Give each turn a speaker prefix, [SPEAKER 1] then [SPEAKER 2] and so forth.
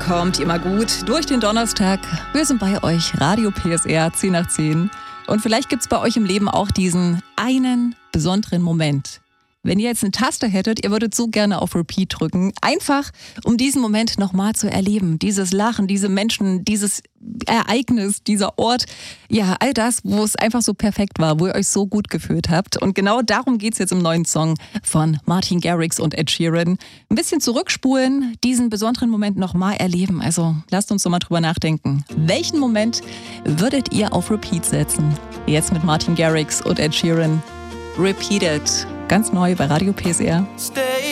[SPEAKER 1] kommt immer gut durch den Donnerstag. Wir sind bei euch, Radio PSR 10 nach 10. Und vielleicht gibt es bei euch im Leben auch diesen einen besonderen Moment. Wenn ihr jetzt eine Taste hättet, ihr würdet so gerne auf Repeat drücken. Einfach, um diesen Moment nochmal zu erleben. Dieses Lachen, diese Menschen, dieses Ereignis, dieser Ort. Ja, all das, wo es einfach so perfekt war, wo ihr euch so gut gefühlt habt. Und genau darum geht es jetzt im neuen Song von Martin Garrix und Ed Sheeran. Ein bisschen zurückspulen, diesen besonderen Moment nochmal erleben. Also lasst uns doch mal drüber nachdenken. Welchen Moment würdet ihr auf Repeat setzen? Jetzt mit Martin Garrix und Ed Sheeran. Repeated. Ganz neu bei Radio PSR.